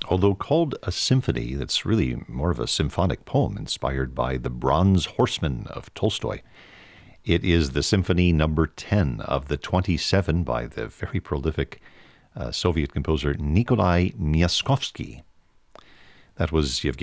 Although called a symphony, that's really more of a symphonic poem inspired by The Bronze Horseman of Tolstoy. It is the Symphony Number 10 of the 27 by the very prolific Soviet composer Nikolai Myaskovsky. That was Yevgeny